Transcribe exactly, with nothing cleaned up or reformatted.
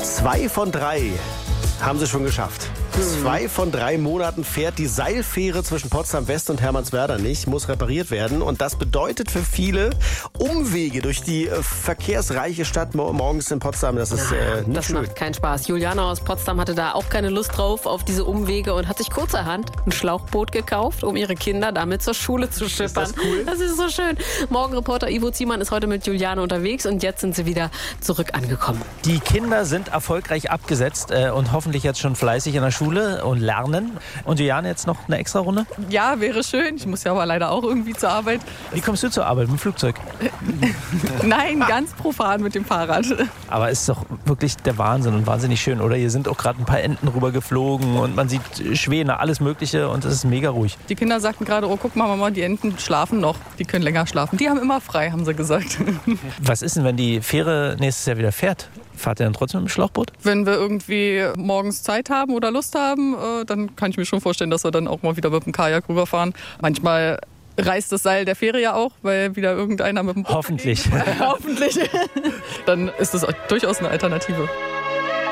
Zwei von drei haben sie schon geschafft. Zwei von drei Monaten fährt die Seilfähre zwischen Potsdam West und Hermannswerder nicht, muss repariert werden. Und das bedeutet für viele Umwege durch die äh, verkehrsreiche Stadt morgens in Potsdam. Das ist äh, nicht Das schön. macht keinen Spaß. Juliana aus Potsdam hatte da auch keine Lust drauf auf diese Umwege und hat sich kurzerhand ein Schlauchboot gekauft, um ihre Kinder damit zur Schule zu schippern. Ist das cool? Das ist so schön. Morgenreporter Ivo Ziemann ist heute mit Juliana unterwegs und jetzt sind sie wieder zurück angekommen. Die Kinder sind erfolgreich abgesetzt äh, und hoffentlich jetzt schon fleißig in der Schule und lernen. Und Juliane, jetzt noch eine extra Runde? Ja, wäre schön. Ich muss ja aber leider auch irgendwie zur Arbeit. Wie kommst du zur Arbeit? Mit dem Flugzeug? Nein, ganz profan mit dem Fahrrad. Aber es ist doch wirklich der Wahnsinn und wahnsinnig schön, oder? Hier sind auch gerade ein paar Enten rüber geflogen und man sieht Schwäne, alles Mögliche und es ist mega ruhig. Die Kinder sagten gerade, oh, guck mal, Mama, die Enten schlafen noch. Die können länger schlafen. Die haben immer frei, haben sie gesagt. Was ist denn, wenn die Fähre nächstes Jahr wieder fährt? Fahrt ihr dann trotzdem mit dem Schlauchboot? Wenn wir irgendwie morgens Zeit haben oder Lust haben, äh, dann kann ich mir schon vorstellen, dass wir dann auch mal wieder mit dem Kajak rüberfahren. Manchmal reißt das Seil der Fähre ja auch, weil wieder irgendeiner mit dem Boot Hoffentlich. Hoffentlich. Dann ist das durchaus eine Alternative.